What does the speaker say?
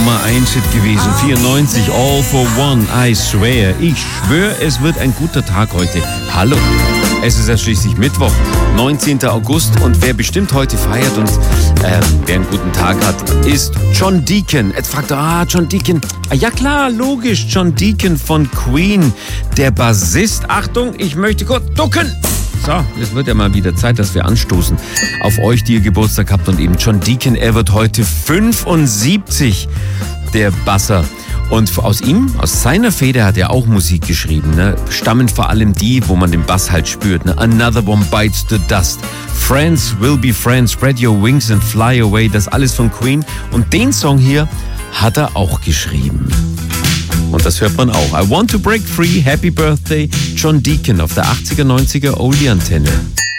Nummer 1 Hit gewesen. 94, All for One, I swear. Ich schwöre, es wird ein guter Tag heute. Hallo. Es ist ja schließlich Mittwoch, 19. August und wer bestimmt heute feiert und wer einen guten Tag hat, ist John Deacon. Jetzt fragt er, John Deacon. Ja klar, logisch, John Deacon von Queen, der Bassist. Achtung, ich möchte kurz ducken. So, es wird ja mal wieder Zeit, dass wir anstoßen auf euch, die ihr Geburtstag habt. Und eben John Deacon, er wird heute 75, der Basser. Und aus seiner Feder hat er auch Musik geschrieben. Ne? Stammen vor allem die, wo man den Bass halt spürt. Ne? Another One Bites the Dust. Friends Will Be Friends, Spread Your Wings and Fly Away. Das alles von Queen. Und den Song hier hat er auch geschrieben. Und das hört man auch. I Want to Break Free, Happy Birthday, John Deacon auf der 80er, 90er Oldie-Antenne.